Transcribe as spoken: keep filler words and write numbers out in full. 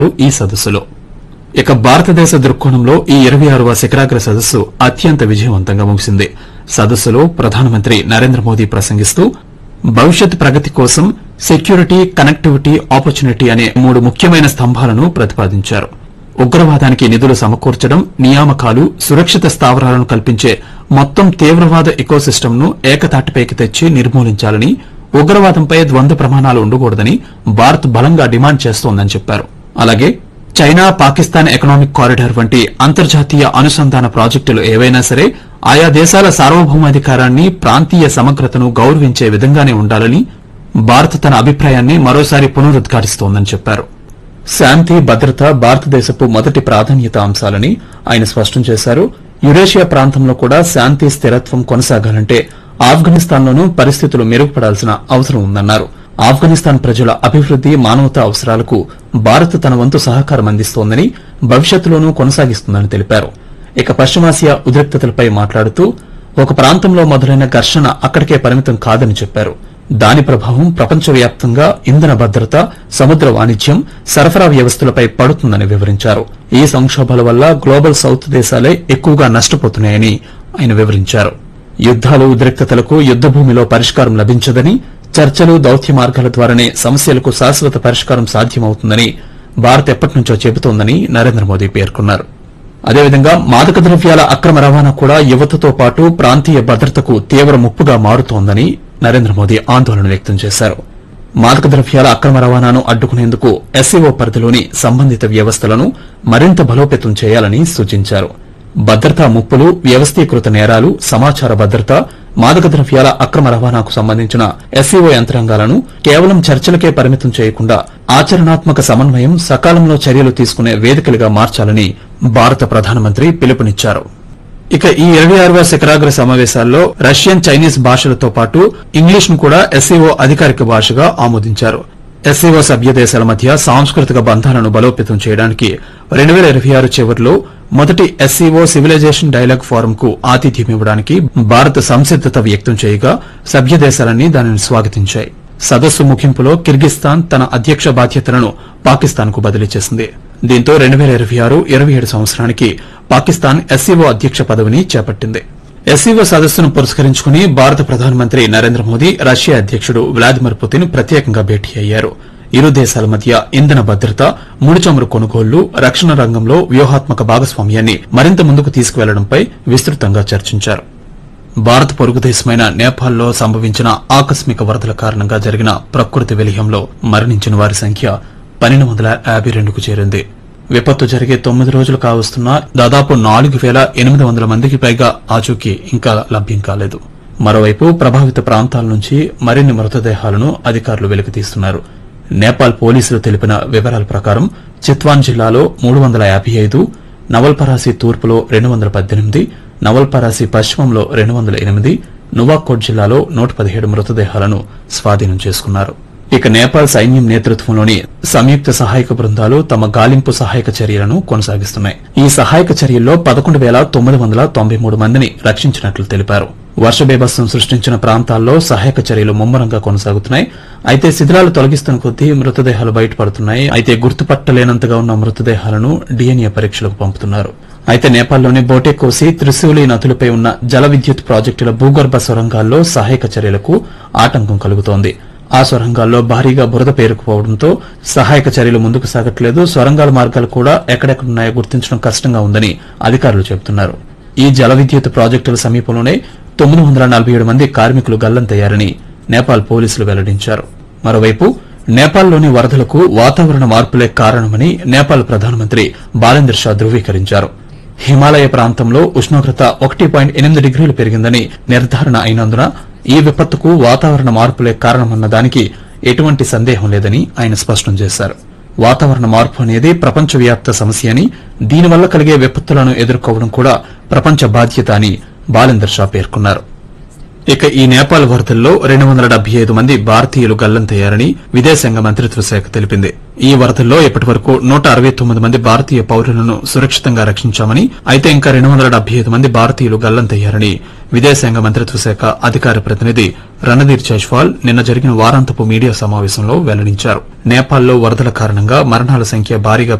ఈ సదస్సులో. ఇక భారతదేశ దృక్కోణంలో ఈ ఇరవై ఆరవ శిఖరాగ్ర సదస్సు అత్యంత విజయవంతంగా ముగిసింది. సదస్సులో ప్రధానమంత్రి నరేంద్ర మోదీ ప్రసంగిస్తూ భవిష్యత్ ప్రగతి కోసం సెక్యూరిటీ, కనెక్టివిటీ, ఆపర్చునిటీ అనే మూడు ముఖ్యమైన స్తంభాలను ప్రతిపాదించారు. ఉగ్రవాదానికి నిధులు సమకూర్చడం, నియామకాలు, సురక్షిత స్థావరాలను కల్పించే మొత్తం తీవ్రవాద ఎకోసిస్టమ్ను ఏకతాటిపైకి తెచ్చి నిర్మూలించాలని, ఉగ్రవాదంపై ద్వంద్వ ప్రమాణాలు ఉండకూడదని భారత్ బలంగా డిమాండ్ చేస్తోందని చెప్పారు. అలాగే చైనా, పాకిస్తాన్ ఎకనామిక్ కారిడార్ వంటి అంతర్జాతీయ అనుసంధాన ప్రాజెక్టులు ఏవైనా సరే ఆయా దేశాల సార్వభౌమాధికారాన్ని, ప్రాంతీయ సమగ్రతను గౌరవించే విధంగానే ఉండాలని భారత్ తన అభిప్రాయాన్ని మరోసారి పునరుద్ఘాటిస్తోందని చెప్పారు. శాంతి, భద్రత భారతదేశపు మొదటి ప్రాధాన్యత అంశాలని ఆయన స్పష్టం చేశారు. యురేషియా ప్రాంతంలో కూడా శాంతి, స్థిరత్వం కొనసాగాలంటే ఆఫ్ఘనిస్తాన్లోనూ పరిస్థితులు మెరుగుపడాల్సిన అవసరం ఉందన్నారు. ఆఫ్ఘనిస్తాన్ ప్రజల అభివృద్ది, మానవతా అవసరాలకు భారత్ తన వంతు సహకారం అందిస్తోందని, భవిష్యత్తులోనూ కొనసాగిస్తుందని తెలిపారు. ఇక పశ్చిమాసియా ఉద్రిక్తతలపై మాట్లాడుతూ ఒక ప్రాంతంలో మొదలైన ఘర్షణ అక్కడికే పరిమితం కాదని చెప్పారు. దాని ప్రభావం ప్రపంచవ్యాప్తంగా ఇంధన భద్రత, సముద్ర వాణిజ్యం, సరఫరా వ్యవస్థలపై పడుతుందని వివరించారు. ఈ సంక్షోభాల వల్ల గ్లోబల్ సౌత్ దేశాలే ఎక్కువగా నష్టపోతున్నాయని ఆయన వివరించారు. యుద్దాలు, ఉద్రిక్తతలకు యుద్దభూమిలో పరిష్కారం లభించదని, చర్చలు, దౌత్య మార్గాల ద్వారానే సమస్యలకు శాశ్వత పరిష్కారం సాధ్యమవుతుందని భారత్ ఎప్పటినుంచో చెబుతోందని నరేంద్ర మోదీ పేర్కొన్నారు. అదేవిధంగా మాదక ద్రవ్యాల అక్రమ రవాణా కూడా యువతతో పాటు ప్రాంతీయ భద్రతకు తీవ్ర ముప్పుగా మారుతోందని నరేంద్ర మోదీ ఆందోళన వ్యక్తం చేశారు. మాదక ద్రవ్యాల అక్రమ రవాణాను అడ్డుకునేందుకు ఎస్సీఓ పరిధిలోని సంబంధిత వ్యవస్థలను మరింత బలోపేతం చేయాలని సూచించారు. భద్రతా ముప్పులు, వ్యవస్థీకృత నేరాలు, సమాచార భద్రత, మాదక ద్రవ్యాల అక్రమ రవాణాకు సంబంధించిన ఎస్సీఓ యంత్రాంగాలను కేవలం చర్చలకే పరిమితం చేయకుండా ఆచరణాత్మక సమన్వయం, సకాలంలో చర్యలు తీసుకునే వేదికలుగా మార్చాలని భారత ప్రధానమంత్రి పిలుపునిచ్చారు. ఇక ఈ ఇరవై ఆరవ శిఖరాగ్ర సమావేశాల్లో రష్యన్, చైనీస్ భాషలతో పాటు ఇంగ్లీష్ను కూడా ఎస్సీఓ అధికారిక భాషగా ఆమోదించారు. ఎస్సీఓ సభ్య దేశాల మధ్య సాంస్కృతిక బంధాలను బలోపేతం చేయడానికి రెండు వేల ఇరవై ఆరు చివరిలో మొదటి ఎస్సీఓ సివిలైజేషన్ డైలాగ్ ఫోరం కు ఆతిథ్యమివ్వడానికి భారత్ సంసిద్దత వ్యక్తం చేయగా సభ్య దేశాలన్నీ దానిని స్వాగతించాయి. సదస్సు ముగింపులో కిర్గిస్థాన్ తన అధ్యక్ష బాధ్యతలను పాకిస్తాన్ కు బదిలీ చేసింది. దీంతో రెండు వేల ఇరవై ఆరు ఇరవై ఏడు సంవత్సరానికి పాకిస్తాన్ ఎస్సీఓ అధ్యక్ష పదవిని చేపట్టింది. ఎస్సీఓ సదస్సును పురస్కరించుకుని భారత ప్రధానమంత్రి నరేంద్ర మోదీ రష్యా అధ్యకుడు వ్లాదిమిర్ పుతిన్ ప్రత్యేకంగా భేటీ అయ్యారు. ఇరు దేశాల మధ్య ఇంధన భద్రత, ముడి చమురు కొనుగోళ్లు, రక్షణ రంగంలో వ్యూహాత్మక భాగస్వామ్యాన్ని మరింత ముందుకు తీసుకువెళ్లడంపై విస్తృతంగా చర్చించారు. భారత పొరుగు దేశమైన నేపాల్లో సంభవించిన ఆకస్మిక వరదల కారణంగా జరిగిన ప్రకృతి విలయంలో మరణించిన వారి సంఖ్య పన్నెండు వందల యాభై రెండుకు చేరింది. విపత్తు జరిగే తొమ్మిది రోజులు కావస్తున్నా దాదాపు నాలుగు వేల ఎనిమిది వందల మందికి పైగా ఆచూకీ ఇంకా లభ్యం కాలేదు. మరోవైపు ప్రభావిత ప్రాంతాల నుంచి మరిన్ని మృతదేహాలను అధికారులు వెలికితీస్తున్నారు. నేపాల్ పోలీసులు తెలిపిన వివరాల ప్రకారం చిత్వాన్ జిల్లాలో మూడు వందల యాభై ఐదు, నవల్పరాసి తూర్పులో రెండు వందల పద్దెనిమిది, నవల్పరాసి పశ్చిమంలో రెండు వందల ఎనిమిది, నువాకోట్ జిల్లాలో నూట పదిహేడు మృతదేహాలను స్వాధీనం చేసుకున్నారు. ఇక నేపాల్ సైన్యం నేతృత్వంలోని సంయుక్త సహాయక బృందాలు తమ గాలింపు సహాయక చర్యలను కొనసాగిస్తున్నాయి. ఈ సహాయక చర్యల్లో పదకొండు వేల తొమ్మిది వందల తొంభై మూడు మందిని రక్షించినట్లు తెలిపారు. వర్ష బీభత్సం సృష్టించిన ప్రాంతాల్లో సహాయక చర్యలు ముమ్మరంగా కొనసాగుతున్నాయి. అయితే శిథిలాలు తొలగిస్తున్న కొద్దీ మృతదేహాలు బయటపడుతున్నాయి. అయితే గుర్తుపట్టలేనంతగా ఉన్న మృతదేహాలను డీఎన్ఏ పరీక్షలకు పంపుతున్నారు. అయితే నేపాల్లోని బోటెకోసి, త్రిశూలి నదులపై ఉన్న జల విద్యుత్ ప్రాజెక్టుల భూగర్భ సొరంగాల్లో సహాయక చర్యలకు ఆటంకం కలుగుతోంది. ఆ సొరంగాల్లో భారీగా బురద పేరుకుపోవడంతో సహాయక చర్యలు ముందుకు సాగట్లేదు. సొరంగాల మార్గాలు కూడా ఎక్కడెక్కడున్నాయో గుర్తించడం కష్టంగా ఉందని అధికారులు చెబుతున్నారు. ఈ జల విద్యుత్ ప్రాజెక్టుల సమీపంలోనే తొమ్మిది వందల నలభై ఏడు మంది కార్మికులు గల్లంతయ్యారని నేపాల్ పోలీసులు వెల్లడించారు. మరోవైపు నేపాల్లోని వరదలకు వాతావరణ మార్పులే కారణమని నేపాల్ ప్రధానమంత్రి బాలేందర్ షా ధృవీకరించారు. హిమాలయ ప్రాంతంలో ఉష్ణోగ్రత ఒకటి పాయింట్ ఎనిమిది డిగ్రీలు పెరిగిందని నిర్ధారణ అయినందున ఈ విపత్తుకు వాతావరణ మార్పులే కారణమన్న దానికి ఎటువంటి సందేహం లేదని ఆయన స్పష్టం చేశారు. వాతావరణ మార్పు అనేది ప్రపంచవ్యాప్త సమస్య అని, దీనివల్ల కలిగే విపత్తులను ఎదుర్కోవడం కూడా ప్రపంచ బాధ్యత అని బాలేందర్ షా పేర్కొన్నారు. ఇక ఈ నేపాల్ వరదల్లో రెండు వందల డెబ్బై ఐదు మంది భారతీయులు గల్లంతయ్యారని విదేశాంగ మంత్రిత్వ శాఖ తెలిపింది. ఈ వరదల్లో ఇప్పటి వరకు నూట అరవై తొమ్మిది మంది భారతీయ పౌరులను సురక్షితంగా రక్షించామని, అయితే ఇంకా రెండు వందల డెబ్బై ఐదు మంది భారతీయులు గల్లంతయ్యారని విదేశాంగ మంత్రిత్వ శాఖ అధికార ప్రతినిధి రణధీర్ జైస్వాల్ నిన్న జరిగిన వారాంతపు మీడియా సమావేశంలో వెల్లడించారు. నేపాల్లో వరదల కారణంగా మరణాల సంఖ్య భారీగా